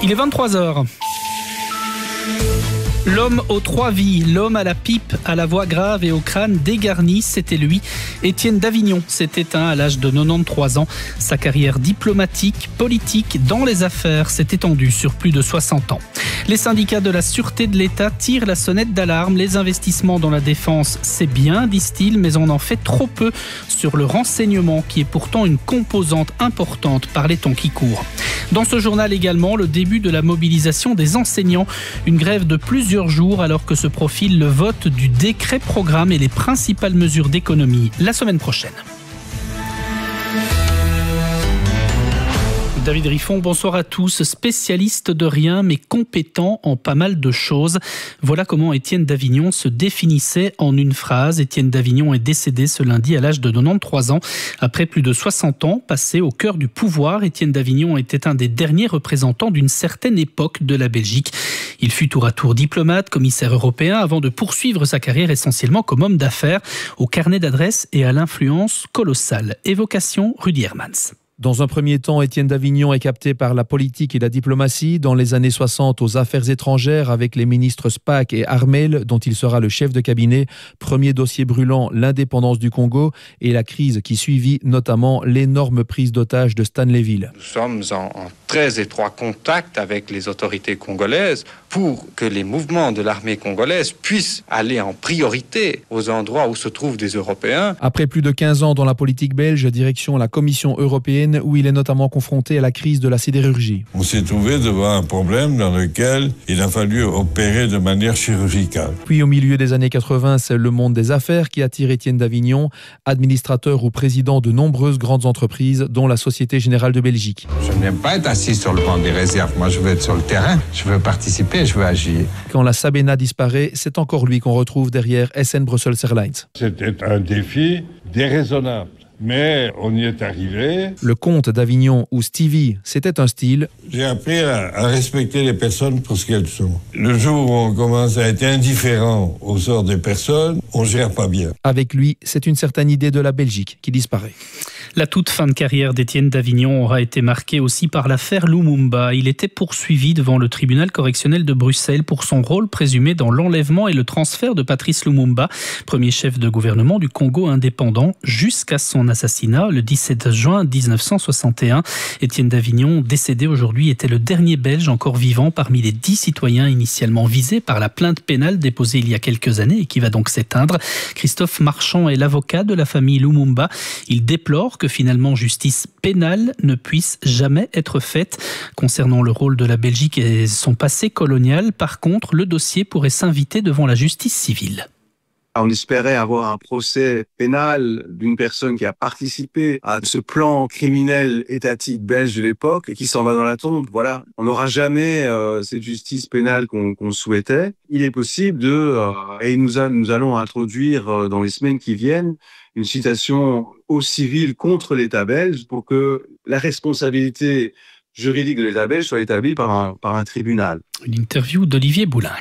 Il est 23h. L'homme aux trois vies, l'homme à la pipe, à la voix grave et au crâne dégarni, c'était lui. Étienne Davignon s'est éteint à l'âge de 93 ans. Sa carrière diplomatique, politique, dans les affaires s'est étendue sur plus de 60 ans. Les syndicats de la sûreté de l'État tirent la sonnette d'alarme. Les investissements dans la défense, c'est bien, disent-ils, mais on en fait trop peu sur le renseignement, qui est pourtant une composante importante par les temps qui courent. Dans ce journal également, le début de la mobilisation des enseignants. Une grève de plusieurs jours alors que se profile le vote du décret programme et les principales mesures d'économie la semaine prochaine. David Riffon, bonsoir à tous. Spécialiste de rien mais compétent en pas mal de choses. Voilà comment Étienne Davignon se définissait en une phrase. Étienne Davignon est décédé ce lundi à l'âge de 93 ans. Après plus de 60 ans passés au cœur du pouvoir, Étienne Davignon était un des derniers représentants d'une certaine époque de la Belgique. Il fut tour à tour diplomate, commissaire européen, avant de poursuivre sa carrière essentiellement comme homme d'affaires, au carnet d'adresses et à l'influence colossale. Évocation, Rudy Hermans. Dans un premier temps, Étienne Davignon est capté par la politique et la diplomatie. Dans les années 60, aux affaires étrangères, avec les ministres Spaak et Harmel, dont il sera le chef de cabinet. Premier dossier brûlant, l'indépendance du Congo et la crise qui suivit, notamment l'énorme prise d'otages de Stanleyville. Nous sommes en très étroit contact avec les autorités congolaises pour que les mouvements de l'armée congolaise puissent aller en priorité aux endroits où se trouvent des Européens. Après plus de 15 ans dans la politique belge, direction la Commission européenne, où il est notamment confronté à la crise de la sidérurgie. On s'est trouvé devant un problème dans lequel il a fallu opérer de manière chirurgicale. Puis au milieu des années 80, c'est le monde des affaires qui attire Étienne Davignon, administrateur ou président de nombreuses grandes entreprises, dont la Société Générale de Belgique. Je n'aime pas être assis sur le banc des réserves. Moi, je veux être sur le terrain. Je veux participer, je veux agir. Quand la Sabena disparaît, c'est encore lui qu'on retrouve derrière SN Brussels Airlines. C'était un défi déraisonnable. Mais on y est arrivé. Le comte d'Avignon ou Stevie, c'était un style. J'ai appris à respecter les personnes pour ce qu'elles sont. Le jour où on commence à être indifférent au sort des personnes, on gère pas bien. Avec lui, c'est une certaine idée de la Belgique qui disparaît. La toute fin de carrière d'Étienne Davignon aura été marquée aussi par l'affaire Lumumba. Il était poursuivi devant le tribunal correctionnel de Bruxelles pour son rôle présumé dans l'enlèvement et le transfert de Patrice Lumumba, premier chef de gouvernement du Congo indépendant, jusqu'à son assassinat le 17 juin 1961. Étienne Davignon, décédé aujourd'hui, était le dernier Belge encore vivant parmi les 10 citoyens initialement visés par la plainte pénale déposée il y a quelques années et qui va donc s'éteindre. Christophe Marchand est l'avocat de la famille Lumumba. Il déplore que finalement justice pénale ne puisse jamais être faite. Concernant le rôle de la Belgique et son passé colonial, par contre, le dossier pourrait s'inviter devant la justice civile. On espérait avoir un procès pénal d'une personne qui a participé à ce plan criminel étatique belge de l'époque et qui s'en va dans la tombe. Voilà, on n'aura jamais cette justice pénale qu'on souhaitait. Il est possible et nous allons introduire dans les semaines qui viennent une citation au civil contre l'État belge pour que la responsabilité juridique de l'État belge soit établie par un tribunal. Une interview d'Olivier Boulinck.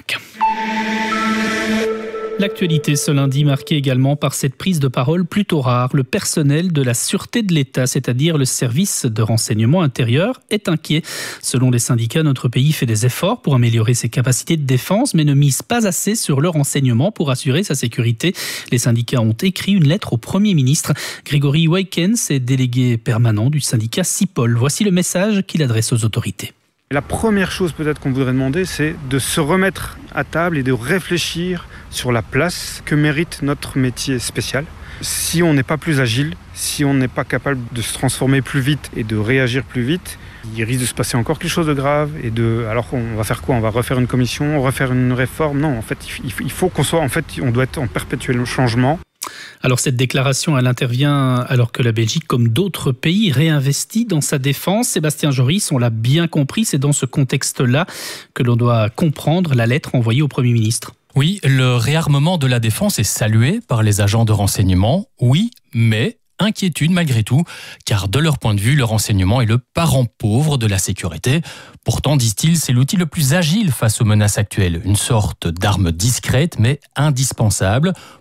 L'actualité ce lundi marquée également par cette prise de parole plutôt rare. Le personnel de la sûreté de l'État, c'est-à-dire le service de renseignement intérieur, est inquiet. Selon les syndicats, notre pays fait des efforts pour améliorer ses capacités de défense, mais ne mise pas assez sur le renseignement pour assurer sa sécurité. Les syndicats ont écrit une lettre au Premier ministre. Grégory Weikens est délégué permanent du syndicat CIPOL. Voici le message qu'il adresse aux autorités. La première chose peut-être qu'on voudrait demander, c'est de se remettre à table et de réfléchir sur la place que mérite notre métier spécial. Si on n'est pas plus agile, si on n'est pas capable de se transformer plus vite et de réagir plus vite, il risque de se passer encore quelque chose de grave. Alors on va faire quoi ? On va refaire une commission, refaire une réforme ? Non, en fait, il faut qu'on soit, on doit être en perpétuel changement. Alors cette déclaration, elle intervient alors que la Belgique, comme d'autres pays, réinvestit dans sa défense. Sébastien Joris, on l'a bien compris, c'est dans ce contexte-là que l'on doit comprendre la lettre envoyée au Premier ministre. Oui, le réarmement de la défense est salué par les agents de renseignement, oui, mais inquiétude malgré tout, car de leur point de vue, le renseignement est le parent pauvre de la sécurité. Pourtant, disent-ils, c'est l'outil le plus agile face aux menaces actuelles, une sorte d'arme discrète mais indispensable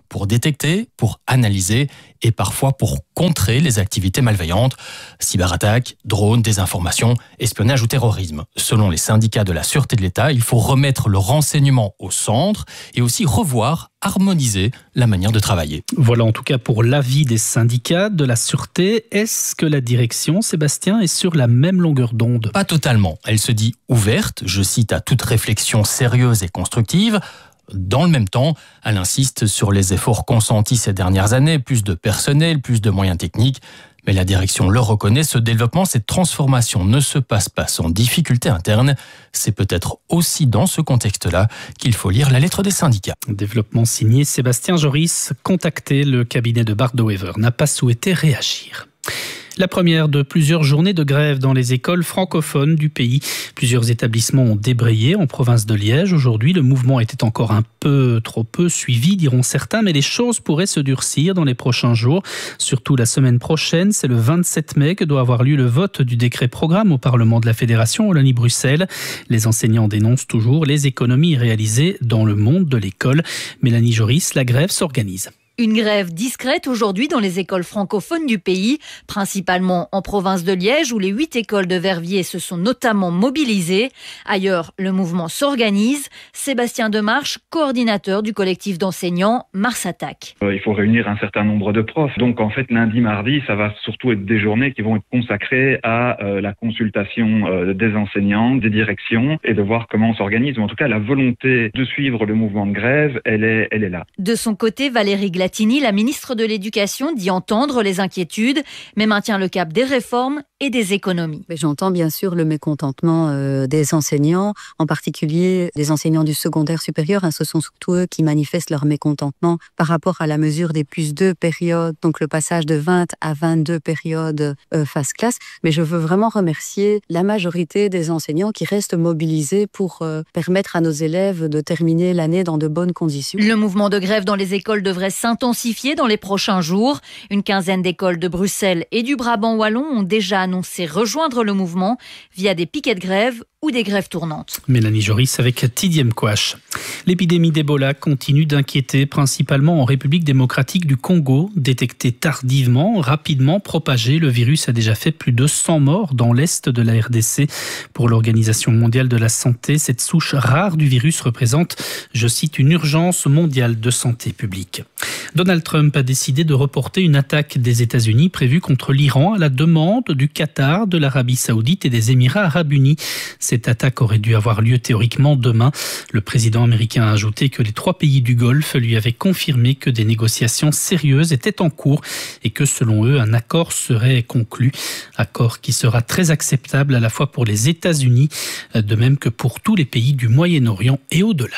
pour détecter, pour analyser et parfois pour contrer les activités malveillantes, cyberattaques, drones, désinformation, espionnage ou terrorisme. Selon les syndicats de la sûreté de l'État, il faut remettre le renseignement au centre et aussi revoir, harmoniser la manière de travailler. Voilà en tout cas pour l'avis des syndicats de la sûreté. Est-ce que la direction, Sébastien, est sur la même longueur d'onde ? Pas totalement. Elle se dit ouverte, je cite, à toute réflexion sérieuse et constructive. Dans le même temps, elle insiste sur les efforts consentis ces dernières années, plus de personnel, plus de moyens techniques. Mais la direction le reconnaît, ce développement, cette transformation ne se passe pas sans difficulté interne. C'est peut-être aussi dans ce contexte-là qu'il faut lire la lettre des syndicats. Développement signé Sébastien Joris, contacté, le cabinet de Bart de Wever n'a pas souhaité réagir. La première de plusieurs journées de grève dans les écoles francophones du pays. Plusieurs établissements ont débrayé en province de Liège. Aujourd'hui, le mouvement était encore un peu, trop peu suivi, diront certains, mais les choses pourraient se durcir dans les prochains jours. Surtout la semaine prochaine, c'est le 27 mai que doit avoir lieu le vote du décret programme au Parlement de la Fédération Wallonie-Bruxelles. Les enseignants dénoncent toujours les économies réalisées dans le monde de l'école. Mélanie Joris, la grève s'organise. Une grève discrète aujourd'hui dans les écoles francophones du pays, principalement en province de Liège où les 8 écoles de Verviers se sont notamment mobilisées. Ailleurs, le mouvement s'organise. Sébastien Demarche, coordinateur du collectif d'enseignants Mars Attaque. Il faut réunir un certain nombre de profs. Donc en fait, lundi, mardi, ça va surtout être des journées qui vont être consacrées à la consultation des enseignants, des directions et de voir comment on s'organise. En tout cas, la volonté de suivre le mouvement de grève, elle est là. De son côté, Valérie Glatini, la ministre de l'Éducation, dit entendre les inquiétudes, mais maintient le cap des réformes et des économies. J'entends bien sûr le mécontentement des enseignants, en particulier des enseignants du secondaire supérieur. Ce sont surtout eux qui manifestent leur mécontentement par rapport à la mesure des +2 périodes, donc le passage de 20 à 22 périodes phase classe. Mais je veux vraiment remercier la majorité des enseignants qui restent mobilisés pour permettre à nos élèves de terminer l'année dans de bonnes conditions. Le mouvement de grève dans les écoles devrait s'intensifier dans les prochains jours. Une quinzaine d'écoles de Bruxelles et du Brabant wallon ont déjà annoncé rejoindre le mouvement via des piquets de grève ou des grèves tournantes. Mélanie Joris avec Tidiem Kouache. L'épidémie d'Ebola continue d'inquiéter, principalement en République démocratique du Congo. Détecté tardivement, rapidement propagé, le virus a déjà fait plus de 100 morts dans l'est de la RDC. Pour l'Organisation mondiale de la santé, cette souche rare du virus représente, je cite, une urgence mondiale de santé publique. Donald Trump a décidé de reporter une attaque des États-Unis prévue contre l'Iran à la demande du Qatar, de l'Arabie Saoudite et des Émirats Arabes Unis. Cette attaque aurait dû avoir lieu théoriquement demain. Le président américain a ajouté que les 3 pays du Golfe lui avaient confirmé que des négociations sérieuses étaient en cours et que selon eux, un accord serait conclu. Accord qui sera très acceptable à la fois pour les États-Unis, de même que pour tous les pays du Moyen-Orient et au-delà.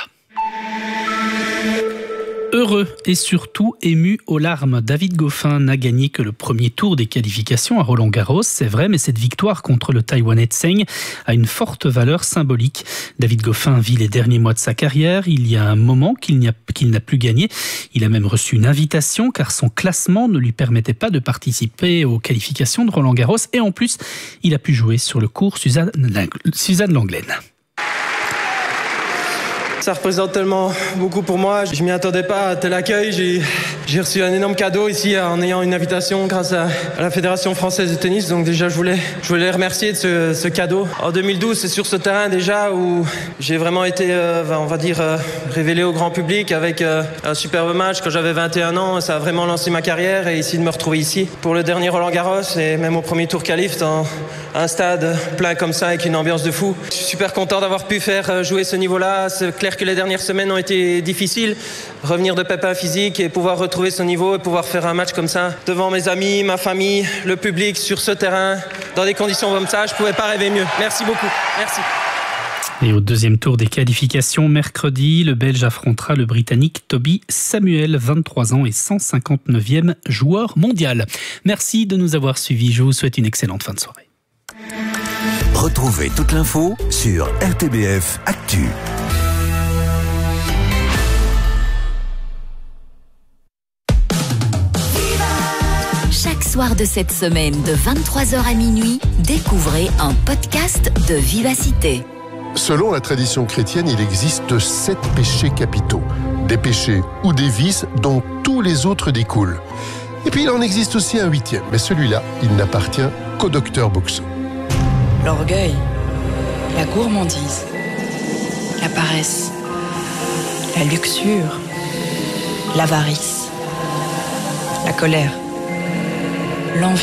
Heureux et surtout ému aux larmes, David Goffin n'a gagné que le premier tour des qualifications à Roland-Garros, c'est vrai, mais cette victoire contre le Taïwanais Tseng a une forte valeur symbolique. David Goffin vit les derniers mois de sa carrière, il y a un moment qu'il n'a plus gagné. Il a même reçu une invitation car son classement ne lui permettait pas de participer aux qualifications de Roland-Garros et en plus, il a pu jouer sur le court Suzanne Lenglen. Ça représente tellement beaucoup pour moi. Je m'y attendais pas à tel accueil. J'ai reçu un énorme cadeau ici en ayant une invitation grâce à la Fédération française de tennis. Donc déjà, je voulais les remercier de ce cadeau. En 2012, c'est sur ce terrain déjà où j'ai vraiment été, révélé au grand public avec un superbe match quand j'avais 21 ans. Ça a vraiment lancé ma carrière et ici de me retrouver ici pour le dernier Roland-Garros et même au premier tour qualif dans un stade plein comme ça avec une ambiance de fou. Je suis super content d'avoir pu faire jouer ce niveau-là. C'est clair que les dernières semaines ont été difficiles. Revenir de pépins physiques et pouvoir retrouver ce niveau et pouvoir faire un match comme ça devant mes amis, ma famille, le public, sur ce terrain, dans des conditions comme ça, je ne pouvais pas rêver mieux. Merci beaucoup. Merci. Et au deuxième tour des qualifications, mercredi, le Belge affrontera le Britannique Toby Samuel, 23 ans et 159e joueur mondial. Merci de nous avoir suivis. Je vous souhaite une excellente fin de soirée. Retrouvez toute l'info sur RTBF Actu. Chaque soir de cette semaine, de 23h à minuit, découvrez un podcast de Vivacité. Selon la tradition chrétienne, il existe 7 péchés capitaux. Des péchés ou des vices dont tous les autres découlent. Et puis il en existe aussi un 8e, mais celui-là, il n'appartient qu'au docteur Boxo. L'orgueil, la gourmandise, la paresse, la luxure, l'avarice, la colère, l'envie.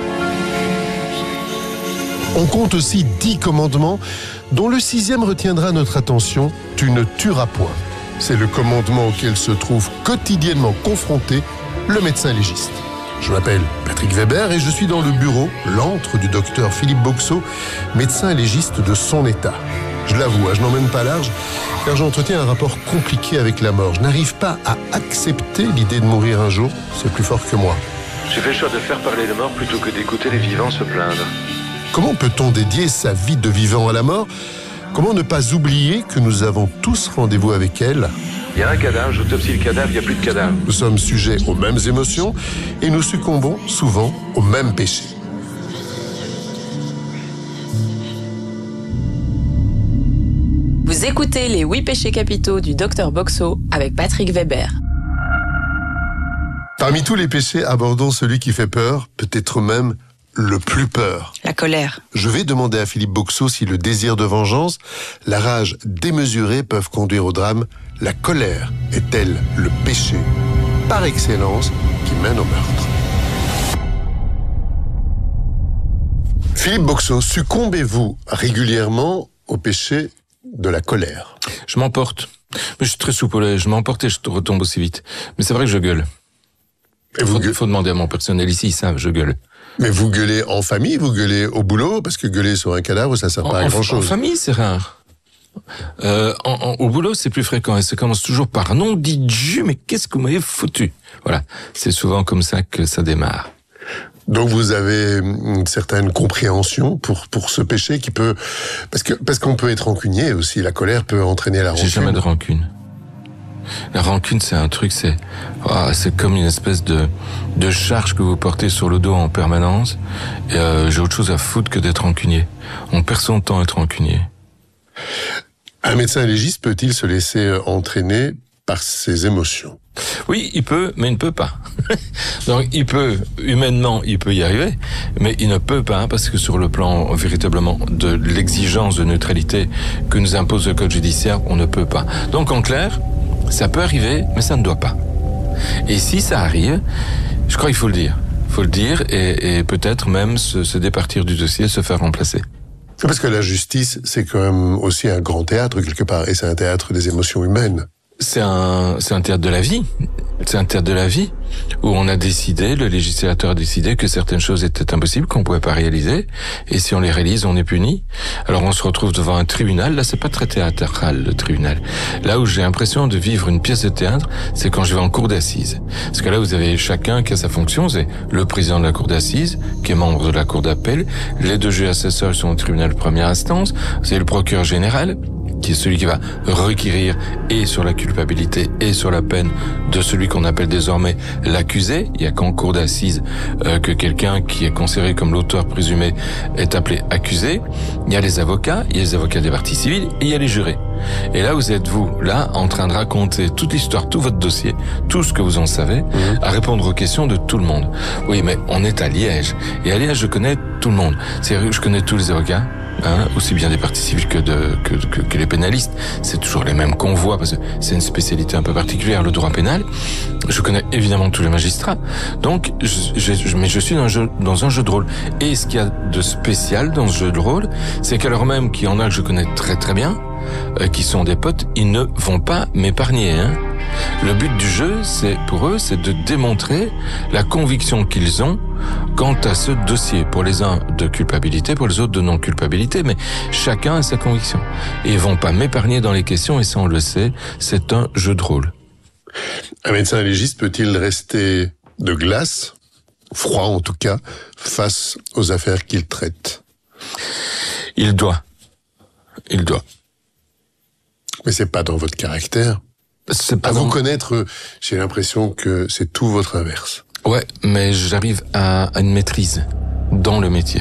On compte aussi 10 commandements, dont le 6e retiendra notre attention, tu ne tueras point. C'est le commandement auquel se trouve quotidiennement confronté le médecin légiste. Je m'appelle Patrick Weber et je suis dans le bureau, l'antre du docteur Philippe Boxo, médecin légiste de son état. Je l'avoue, je n'emmène pas large, car j'entretiens un rapport compliqué avec la mort. Je n'arrive pas à accepter l'idée de mourir un jour, c'est plus fort que moi. J'ai fait le choix de faire parler les morts plutôt que d'écouter les vivants se plaindre. Comment peut-on dédier sa vie de vivant à la mort ? Comment ne pas oublier que nous avons tous rendez-vous avec elle ? Il y a un cadavre, j'autopsie le cadavre, il n'y a plus de cadavre. Nous sommes sujets aux mêmes émotions et nous succombons souvent aux mêmes péchés. Vous écoutez les 8 péchés capitaux du docteur Boxo avec Patrick Weber. Parmi tous les péchés, abordons celui qui fait peur, peut-être même le plus peur. La colère. Je vais demander à Philippe Boxo si le désir de vengeance, la rage démesurée peuvent conduire au drame. La colère est-elle le péché par excellence qui mène au meurtre ? Philippe Boxo, succombez-vous régulièrement au péché de la colère ? Je m'emporte. Mais je suis très souple, je m'emporte et je retombe aussi vite. Mais c'est vrai que je gueule. Il faut demander à mon personnel ici, ils savent, je gueule. Mais vous gueulez en famille, vous gueulez au boulot, parce que gueuler sur un cadavre, ça sert pas à grand-chose. En famille, c'est rare. Au boulot, c'est plus fréquent et ça commence toujours par « nom dit Dieu, mais qu'est-ce que vous m'avez foutu ?» Voilà, c'est souvent comme ça que ça démarre. Donc vous avez une certaine compréhension pour ce péché qui peut... Parce qu'on peut être rancunier aussi, la colère peut entraîner la rancune. J'ai jamais de rancune. La rancune, c'est un truc, c'est comme une espèce de charge que vous portez sur le dos en permanence. Et j'ai autre chose à foutre que d'être rancunier. On perd son temps à être rancunier. Un médecin légiste peut-il se laisser entraîner par ses émotions ? Oui, il peut, mais il ne peut pas. Donc, humainement, il peut y arriver, mais il ne peut pas, parce que sur le plan, véritablement, de l'exigence de neutralité que nous impose le code judiciaire, on ne peut pas. Donc, en clair, ça peut arriver, mais ça ne doit pas. Et si ça arrive, je crois qu'il faut le dire. Il faut le dire et peut-être même se départir du dossier, se faire remplacer. Parce que la justice, c'est quand même aussi un grand théâtre, quelque part, et c'est un théâtre des émotions humaines. C'est un théâtre de la vie. C'est un théâtre de la vie où on a décidé, le législateur a décidé que certaines choses étaient impossibles, qu'on pouvait pas réaliser, et si on les réalise, on est puni. Alors on se retrouve devant un tribunal. Là, c'est pas très théâtral, le tribunal. Là où j'ai l'impression de vivre une pièce de théâtre, c'est quand je vais en cour d'assises. Parce que là, vous avez chacun qui a sa fonction. C'est le président de la cour d'assises, qui est membre de la cour d'appel. Les 2 juges assesseurs sont au tribunal de première instance. Vous avez le procureur général, qui est celui qui va requérir et sur la culpabilité et sur la peine de celui qu'on appelle désormais l'accusé. Il n'y a qu'en cour d'assises que quelqu'un qui est considéré comme l'auteur présumé est appelé accusé. Il y a les avocats des parties civiles et il y a les jurés. Et là, vous êtes, là, en train de raconter toute l'histoire, tout votre dossier, tout ce que vous en savez, à répondre aux questions de tout le monde. Oui, mais on est à Liège. Et à Liège, je connais tout le monde. C'est-à-dire, je connais tous les avocats. Aussi bien des parties civiles que les pénalistes. C'est toujours les mêmes qu'on voit parce que c'est une spécialité un peu particulière, le droit pénal. Je connais évidemment tous les magistrats. Donc, mais je suis dans un jeu de rôle. Et ce qu'il y a de spécial dans ce jeu de rôle, c'est qu'alors même qu'il y en a que je connais très très bien, qui sont des potes, ils ne vont pas m'épargner, hein. Le but du jeu, pour eux, c'est de démontrer la conviction qu'ils ont quant à ce dossier. Pour les uns de culpabilité, pour les autres de non-culpabilité, mais chacun a sa conviction. Et ils vont pas m'épargner dans les questions, et ça on le sait, c'est un jeu de rôle. Un médecin légiste peut-il rester de glace, froid en tout cas, face aux affaires qu'il traite ? Il doit. Mais c'est pas dans votre caractère. À vous connaître, j'ai l'impression que c'est tout votre inverse. Ouais, mais j'arrive à une maîtrise dans le métier.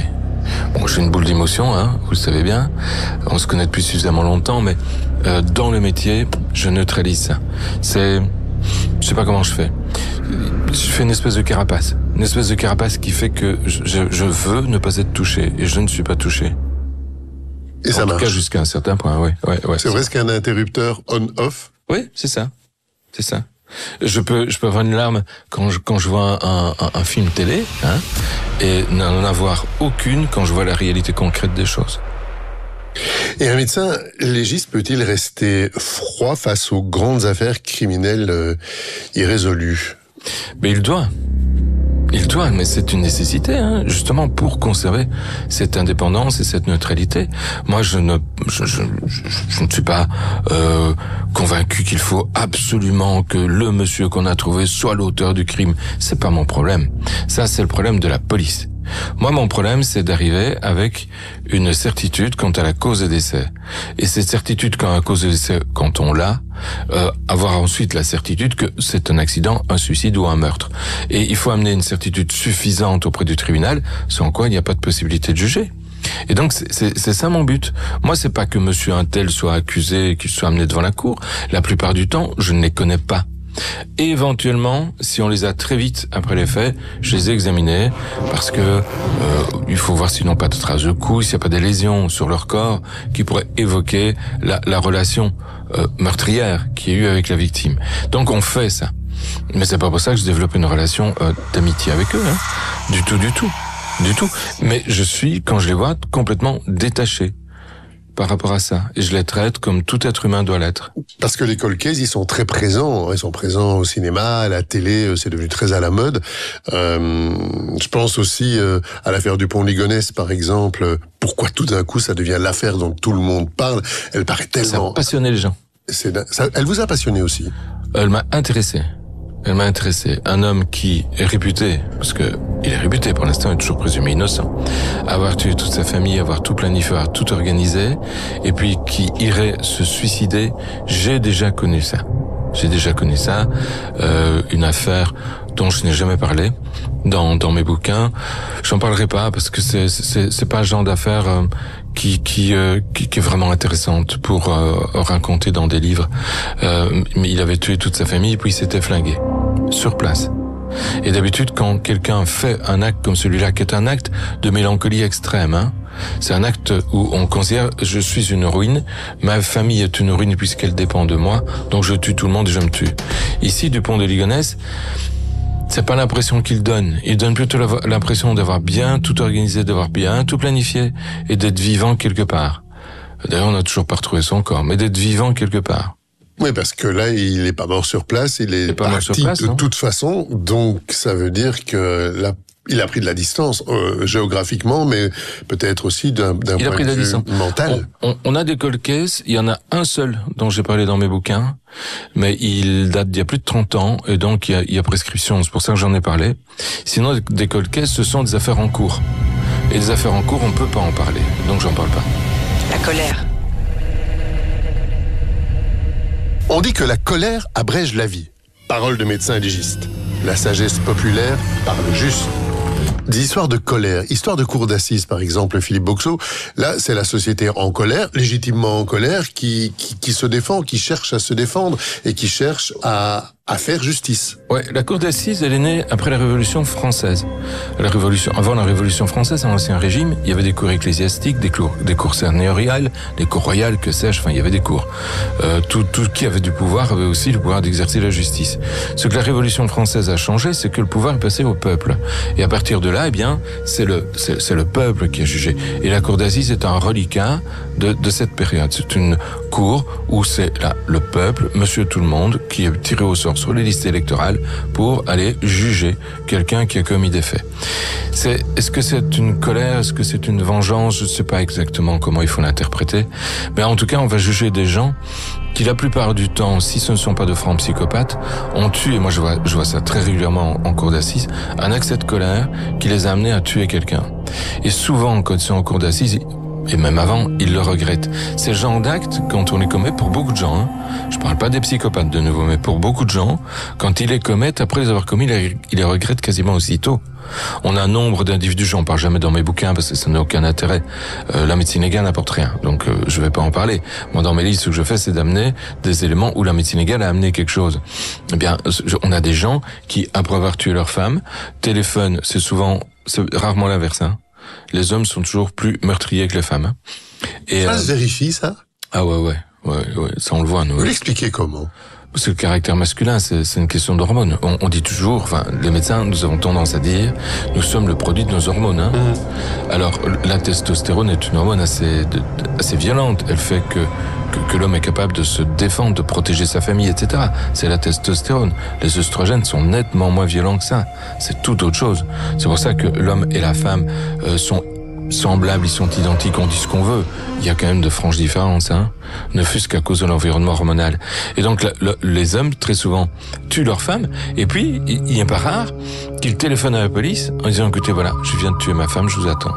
Bon, j'ai une boule d'émotion, vous le savez bien. On se connaît depuis suffisamment longtemps, mais dans le métier, je neutralise ça. Je sais pas comment je fais. Je fais une espèce de carapace. Une espèce de carapace qui fait que je veux ne pas être touché, et je ne suis pas touché. Et ça marche. En tout cas, jusqu'à un certain point, oui. C'est vrai, ce qu'un interrupteur on-off? Oui, c'est ça. C'est ça. Je peux avoir une larme quand je vois un film télé, et n'en avoir aucune quand je vois la réalité concrète des choses. Et un médecin légiste peut-il rester froid face aux grandes affaires criminelles irrésolues? Mais il doit, mais c'est une nécessité, justement, pour conserver cette indépendance et cette neutralité. Moi, je ne suis pas convaincu qu'il faut absolument que le monsieur qu'on a trouvé soit l'auteur du crime. C'est pas mon problème. Ça, c'est le problème de la police. Moi, mon problème, c'est d'arriver avec une certitude quant à la cause de décès. Et cette certitude quant à la cause de décès, quand on l'a, avoir ensuite la certitude que c'est un accident, un suicide ou un meurtre. Et il faut amener une certitude suffisante auprès du tribunal, sans quoi il n'y a pas de possibilité de juger. Et donc, c'est ça mon but. Moi, c'est pas que monsieur un tel soit accusé et qu'il soit amené devant la cour. La plupart du temps, je ne les connais pas. Et éventuellement, si on les a très vite après les faits, je les ai examinés parce que il faut voir s'ils n'ont pas de traces de coups, s'il n'y a pas des lésions sur leur corps qui pourraient évoquer la relation meurtrière qu'il y a eu avec la victime. Donc on fait ça. Mais c'est pas pour ça que je développe une relation d'amitié avec eux, du tout. Mais je suis, quand je les vois, complètement détaché par rapport à ça. Et je les traite comme tout être humain doit l'être. Parce que les cold cases, ils sont très présents. Ils sont présents au cinéma, à la télé, c'est devenu très à la mode. Je pense aussi à l'affaire du pont Ligonnès, par exemple. Pourquoi tout d'un coup, ça devient l'affaire dont tout le monde parle? Elle paraît tellement... Ça a passionné les gens. Elle vous a passionné aussi? Elle m'a intéressé. Un homme qui est réputé, parce que il est réputé pour l'instant, il est toujours présumé innocent, avoir tué toute sa famille, avoir tout planifié, avoir tout organisé, et puis qui irait se suicider. J'ai déjà connu ça. Une affaire dont je n'ai jamais parlé dans mes bouquins. J'en parlerai pas parce que c'est pas le genre d'affaire qui est vraiment intéressante pour raconter dans des livres. Mais il avait tué toute sa famille et puis il s'était flingué sur place. Et d'habitude, quand quelqu'un fait un acte comme celui-là, qui est un acte de mélancolie extrême, c'est un acte où on considère je suis une ruine, ma famille est une ruine puisqu'elle dépend de moi, donc je tue tout le monde et je me tue. Ici, du pont de Ligonnès, c'est pas l'impression qu'il donne. Il donne plutôt l'impression d'avoir bien tout organisé, d'avoir bien tout planifié et d'être vivant quelque part. D'ailleurs, on n'a toujours pas retrouvé son corps, mais d'être vivant quelque part. Oui, parce que là, il est pas mort sur place, il est parti de toute façon, donc ça veut dire que là, il a pris de la distance, géographiquement, mais peut-être aussi d'un point de vue mental. On a des cold cases, il y en a un seul dont j'ai parlé dans mes bouquins, mais il date d'il y a plus de 30 ans, et donc il y a prescription, c'est pour ça que j'en ai parlé. Sinon, des cold cases, ce sont des affaires en cours. Et des affaires en cours, on peut pas en parler, donc j'en parle pas. La colère. On dit que la colère abrège la vie. Parole de médecin légiste. La sagesse populaire parle juste. Des histoires de colère, histoire de cour d'assises par exemple, Philippe Boxeau, là c'est la société en colère, légitimement en colère, qui se défend, qui cherche à se défendre et qui cherche à faire justice. Ouais, la cour d'assises, elle est née après la Révolution française. Avant la Révolution française, dans l'Ancien Régime, il y avait des cours ecclésiastiques, des cours seigneuriales, des cours royales, que sais-je, enfin il y avait des cours. Tout qui avait du pouvoir avait aussi le pouvoir d'exercer la justice. Ce que la Révolution française a changé, c'est que le pouvoir est passé au peuple. Et à partir de là, eh bien, c'est le peuple qui a jugé. Et la cour d'assises est un reliquat de cette période. C'est une cour où c'est là le peuple, monsieur tout le monde, qui est tiré au sort sur les listes électorales pour aller juger quelqu'un qui a commis des faits. Est-ce que c'est une colère, est-ce que c'est une vengeance? Je ne sais pas exactement comment il faut l'interpréter, mais en tout cas, on va juger des gens qui, la plupart du temps, si ce ne sont pas de francs psychopathes, ont tué, moi je vois ça très régulièrement en cour d'assises, un accès de colère qui les a amenés à tuer quelqu'un. Et souvent, quand ils sont en cour d'assises, Et même avant, ils le regrettent. C'est le genre d'acte, quand on les commet, pour beaucoup de gens, hein, je parle pas des psychopathes de nouveau, mais pour beaucoup de gens, quand ils les commettent, après les avoir commis, ils les regrettent quasiment aussitôt. On a un nombre d'individus, j'en parle jamais dans mes bouquins parce que ça n'a aucun intérêt. La médecine légale n'apporte rien, donc je vais pas en parler. Moi, dans mes livres, ce que je fais, c'est d'amener des éléments où la médecine légale a amené quelque chose. Eh bien, on a des gens qui, après avoir tué leur femme, téléphonent, c'est rarement l'inverse, hein. Les hommes sont toujours plus meurtriers que les femmes, hein. Et, ça se vérifie, ça? Ah ouais, ça on le voit, nous. Vous l'expliquez comment? Parce que le caractère masculin, c'est une question d'hormones. On dit toujours, enfin, les médecins, nous avons tendance à dire, nous sommes le produit de nos hormones, hein. Alors, la testostérone est une hormone assez violente. Elle fait que l'homme est capable de se défendre, de protéger sa famille, etc. C'est la testostérone. Les œstrogènes sont nettement moins violents que ça. C'est tout autre chose. C'est pour ça que l'homme et la femme sont semblables, ils sont identiques, on dit ce qu'on veut. Il y a quand même de franches différences, hein. Ne fût-ce qu'à cause de l'environnement hormonal. Et donc, les hommes, très souvent, tuent leurs femmes. Et puis, il n'est pas rare qu'ils téléphonent à la police en disant, écoutez, voilà, je viens de tuer ma femme, je vous attends.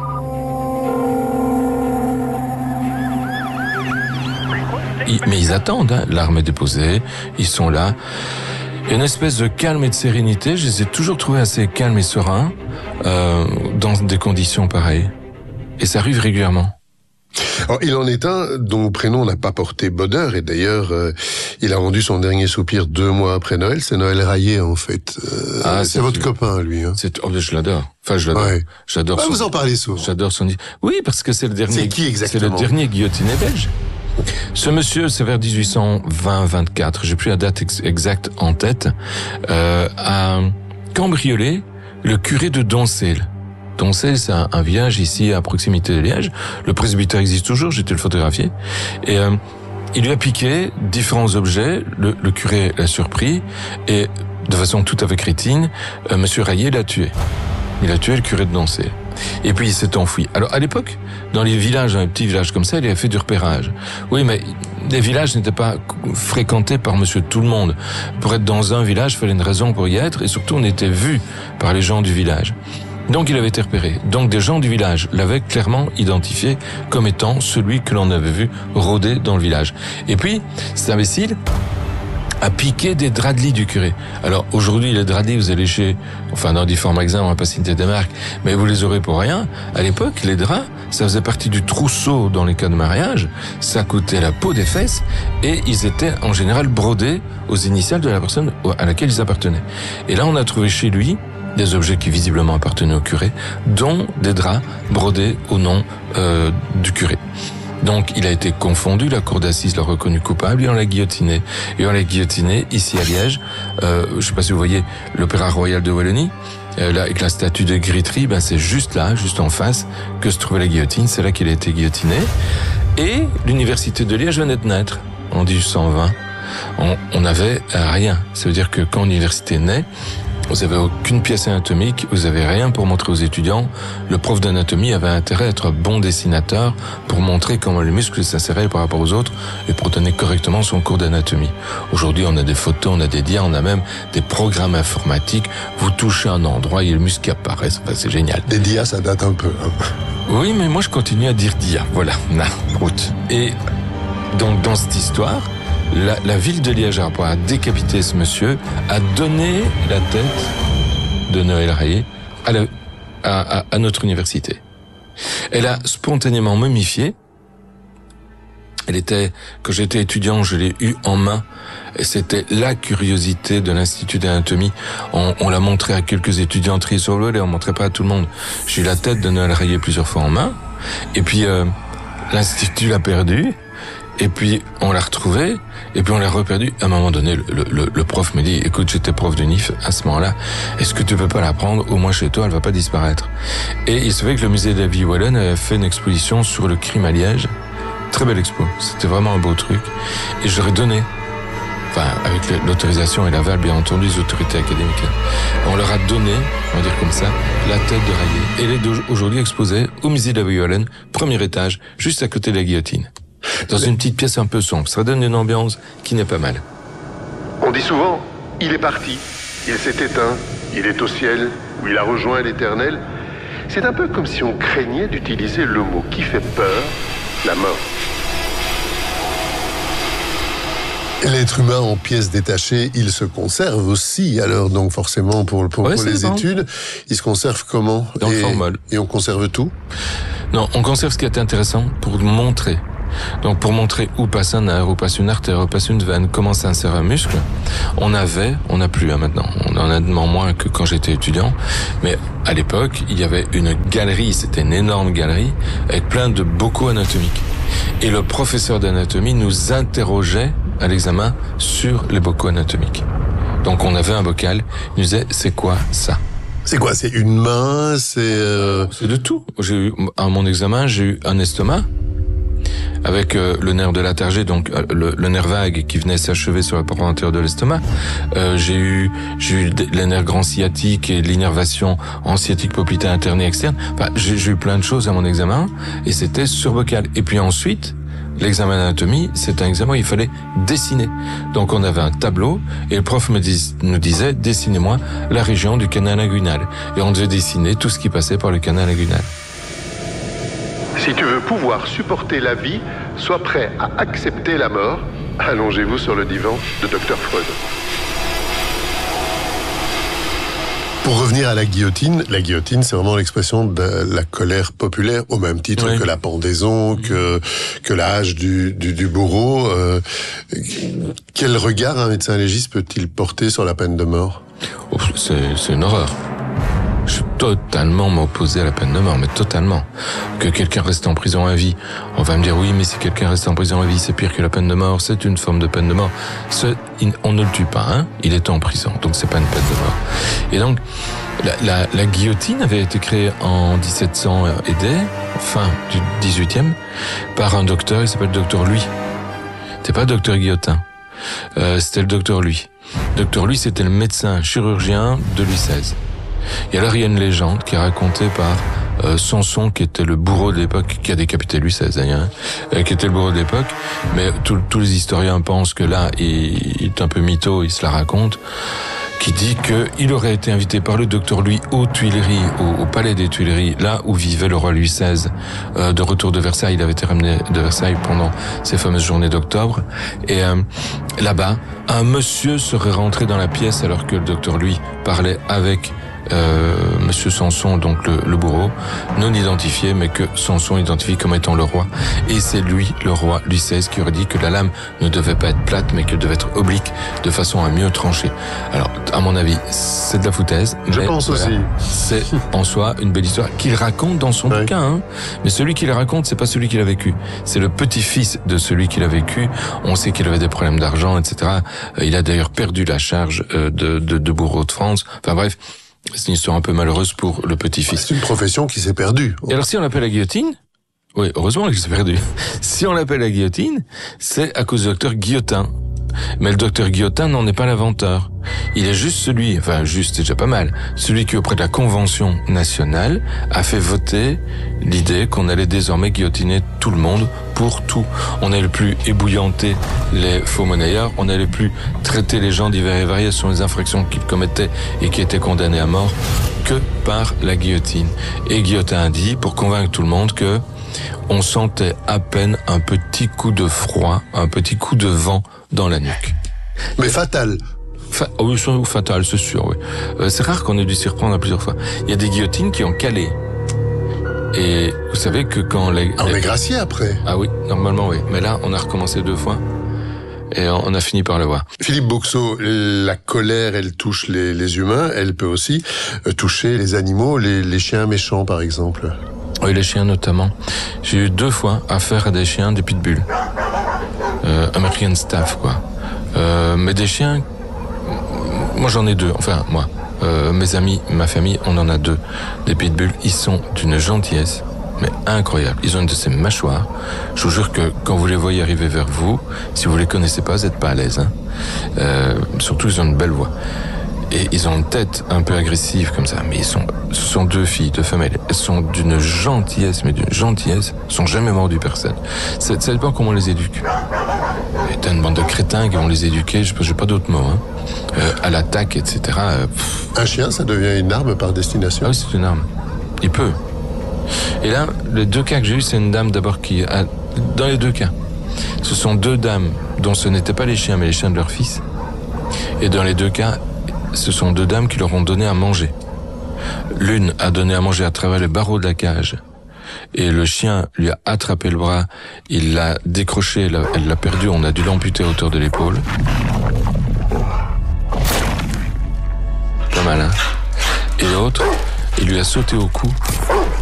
Mais ils attendent, hein. L'arme est déposée, ils sont là. Il y a une espèce de calme et de sérénité. Je les ai toujours trouvés assez calmes et sereins dans des conditions pareilles. Et ça arrive régulièrement. Alors, il en est un dont le prénom n'a pas porté bonheur, et d'ailleurs, il a rendu son dernier soupir 2 mois après Noël. C'est Noël Rayet, en fait. C'est votre copain, lui. Hein. Je l'adore. Enfin, je l'adore. Ouais. J'adore. Vous en parlez souvent. J'adore son. Oui, parce que c'est le dernier. C'est qui exactement? C'est le dernier guillotiné belge. Ce monsieur, c'est vers 1820-24, j'ai plus la date exacte en tête, a cambriolé le curé de Doncel. Doncel, c'est un village ici à proximité de Liège. Le presbytère existe toujours, j'ai été le photographier. Et il lui a piqué différents objets. Le curé l'a surpris et, de façon tout à fait crétine, monsieur Rayet l'a tué. Il a tué le curé de Doncel. Et puis il s'est enfoui. Alors à l'époque, dans les villages, un petit village comme ça, il avait fait du repérage. Oui, mais les villages n'étaient pas fréquentés par monsieur tout le monde. Pour être dans un village, il fallait une raison pour y être, et surtout on était vu par les gens du village. Donc il avait été repéré. Donc des gens du village l'avaient clairement identifié comme étant celui que l'on avait vu rôder dans le village. Et puis, cet imbécile a piqué des draps de lit du curé. Alors aujourd'hui, les draps de lit, vous allez dans différents magasins, on va pas citer des marques, mais vous les aurez pour rien. À l'époque, les draps, ça faisait partie du trousseau dans les cas de mariage, ça coûtait la peau des fesses, et ils étaient en général brodés aux initiales de la personne à laquelle ils appartenaient. Et là, on a trouvé chez lui des objets qui visiblement appartenaient au curé, dont des draps brodés au nom du curé. Donc, il a été confondu, la cour d'assises l'a reconnu coupable et on l'a guillotiné. Et on l'a guillotiné ici à Liège. Je sais pas si vous voyez l'Opéra Royal de Wallonie, là, avec la statue de Gritry, c'est juste là, juste en face, que se trouvait la guillotine. C'est là qu'il a été guillotiné. Et l'université de Liège venait de naître en 1820. On n'avait rien. Ça veut dire que quand l'université naît, vous n'avez aucune pièce anatomique, vous n'avez rien pour montrer aux étudiants. Le prof d'anatomie avait intérêt à être un bon dessinateur pour montrer comment les muscles s'inséraient par rapport aux autres et pour donner correctement son cours d'anatomie. Aujourd'hui, on a des photos, on a des dias, on a même des programmes informatiques. Vous touchez un endroit et le muscle apparaît. Enfin, c'est génial. Des dias, ça date un peu. Hein. Oui, mais moi, je continue à dire dia. Voilà. Route. Et donc, dans cette histoire, la ville de Liège a décapité ce monsieur, a donné la tête de Noël Rayet à notre université. Elle a spontanément momifié. Quand j'étais étudiant, je l'ai eu en main. Et c'était la curiosité de l'Institut d'anatomie. On l'a montré à quelques étudiants triés sur le volet, on montrait pas à tout le monde. J'ai eu la tête de Noël Rayet plusieurs fois en main. Et puis, l'Institut l'a perdu. Et puis, on l'a retrouvé, et puis on l'a reperdu. À un moment donné, le prof me dit, écoute, j'étais prof de NIF à ce moment-là, est-ce que tu peux pas la prendre, au moins chez toi, elle va pas disparaître. Et il se fait que le musée de la vie wallonne avait fait une exposition sur le crime à Liège. Très belle expo, c'était vraiment un beau truc. Et je leur ai donné, avec l'autorisation et l'aval, bien entendu, des autorités académiques. On leur a donné, on va dire comme ça, la tête de Rayet. Et elle est aujourd'hui exposée au musée de la vie wallonne, premier étage, juste à côté de la guillotine. Dans une petite pièce un peu sombre. Ça donne une ambiance qui n'est pas mal. On dit souvent, il est parti, il s'est éteint, il est au ciel, ou il a rejoint l'Éternel. C'est un peu comme si on craignait d'utiliser le mot qui fait peur, la mort. L'être humain en pièces détachées, il se conserve aussi. Alors donc forcément pour les études, il se conserve comment? Dans le formol. Et on conserve tout? Non, on conserve ce qui est intéressant pour montrer. Donc pour montrer où passe un nerf, où passe une artère, où passe une veine, comment s'insère un muscle. On n'a plus maintenant. On en a moins que quand j'étais étudiant. Mais à l'époque, il y avait une galerie, c'était une énorme galerie avec plein de bocaux anatomiques. Et le professeur d'anatomie nous interrogeait à l'examen sur les bocaux anatomiques. Donc on avait un bocal, il nous disait c'est quoi ça? C'est quoi? C'est une main? C'est de tout. À mon examen, j'ai eu un estomac avec le nerf de la targée, donc le nerf vague qui venait s'achever sur la paroi antérieure de l'estomac. J'ai eu les nerfs grand sciatique et l'innervation en sciatique poplitée interne et externe. Enfin, j'ai eu plein de choses à mon examen et c'était sur bocal. Et puis ensuite, l'examen d'anatomie, c'est un examen où il fallait dessiner. Donc on avait un tableau et le prof nous disait dessinez-moi la région du canal inguinal. Et on devait dessiner tout ce qui passait par le canal inguinal. Si tu veux pouvoir supporter la vie, sois prêt à accepter la mort. Allongez-vous sur le divan de Dr Freud. Pour revenir à la guillotine, c'est vraiment l'expression de la colère populaire, au même titre que la pendaison, que la hache du bourreau. Quel regard un médecin légiste peut-il porter sur la peine de mort? C'est une horreur. Je suis totalement m'opposer à la peine de mort, mais totalement. Que quelqu'un reste en prison à vie, on va me dire oui, mais si quelqu'un reste en prison à vie, c'est pire que la peine de mort, c'est une forme de peine de mort. On ne le tue pas, hein, il est en prison, donc c'est pas une peine de mort. Et donc, la guillotine avait été créée en 1700 et des, fin du 18e, par un docteur, il s'appelle docteur Louis. C'était pas docteur Guillotin, c'était le docteur Louis. Docteur Louis, c'était le médecin chirurgien de Louis XVI. Et alors il y a une légende qui est racontée par Samson, qui était le bourreau de l'époque, qui a décapité Louis XVI d'ailleurs, qui était le bourreau de l'époque, mais tous les historiens pensent que là, il est un peu mytho, il se la raconte, qui dit qu'il aurait été invité par le docteur Louis aux Tuileries, au palais des Tuileries, là où vivait le roi Louis XVI, de retour de Versailles. Il avait été ramené de Versailles pendant ces fameuses journées d'octobre. Et là-bas, un monsieur serait rentré dans la pièce alors que le docteur Louis parlait avec Monsieur Samson, donc le bourreau, non identifié, mais que Samson identifie comme étant le roi. Et c'est lui, le roi Louis XVI, qui aurait dit que la lame ne devait pas être plate, mais qu'elle devait être oblique, de façon à mieux trancher. Alors, à mon avis, c'est de la foutaise. Je pense aussi. C'est en soi une belle histoire qu'il raconte dans son bouquin. Hein. Mais celui qui la raconte, c'est pas celui qui l'a vécu. C'est le petit-fils de celui qui l'a vécu. On sait qu'il avait des problèmes d'argent, etc. Il a d'ailleurs perdu la charge de bourreau de France. Enfin bref. C'est une histoire un peu malheureuse pour le petit-fils. C'est une profession qui s'est perdue. Et alors si on l'appelle la guillotine, oui, heureusement qu'elle s'est perdue. Si on l'appelle la guillotine, c'est à cause du docteur Guillotin. Mais le docteur Guillotin n'en est pas l'inventeur. Il est juste celui, enfin juste, c'est déjà pas mal, celui qui auprès de la Convention nationale a fait voter l'idée qu'on allait désormais guillotiner tout le monde pour tout. On n'allait plus ébouillanter les faux monnayeurs, on n'allait plus traiter les gens divers et variés sur les infractions qu'ils commettaient et qui étaient condamnés à mort que par la guillotine. Et Guillotin a dit, pour convaincre tout le monde, que on sentait à peine un petit coup de froid, un petit coup de vent dans la nuque. Mais fatal. Oui, fatal, c'est sûr, oui. C'est rare qu'on ait dû s'y reprendre plusieurs fois. Il y a des guillotines qui ont calé. Et vous savez que quand on est gracié après. Ah oui, normalement oui. Mais là, on a recommencé 2 fois. Et on a fini par le voir. Philippe Boxeau, la colère, elle touche les humains. Elle peut aussi toucher les animaux, les chiens méchants, par exemple. Oui, les chiens notamment. J'ai eu 2 fois affaire à des chiens, des pitbulls. American Staff, quoi. Mais des chiens, moi j'en ai 2, enfin moi. Mes amis, ma famille, on en a 2. Des pitbulls, ils sont d'une gentillesse, mais incroyable. Ils ont une de ces mâchoires. Je vous jure que quand vous les voyez arriver vers vous, si vous les connaissez pas, vous n'êtes pas à l'aise. Hein. Surtout, ils ont une belle voix. Et ils ont une tête un peu agressive comme ça, mais ce sont 2 filles, 2 femelles. Elles sont d'une gentillesse, mais d'une gentillesse. Elles sont jamais mordues personne. Ça dépend comment on les éduque. Et t'as une bande de crétins qui vont les éduquer, j'ai pas d'autres mots, hein. À l'attaque, etc. Un chien, ça devient une arme par destination. Ah oui, c'est une arme. Il peut. Et là, les 2 cas que j'ai eu, c'est une dame d'abord qui a... Dans les 2 cas, ce sont 2 dames dont ce n'étaient pas les chiens, mais les chiens de leur fils. Et dans les 2 cas, ce sont 2 dames qui leur ont donné à manger. L'une a donné à manger à travers les barreaux de la cage. Et le chien lui a attrapé le bras, il l'a décroché, elle l'a perdu, on a dû l'amputer à hauteur de l'épaule. Pas mal, hein? Et l'autre, il lui a sauté au cou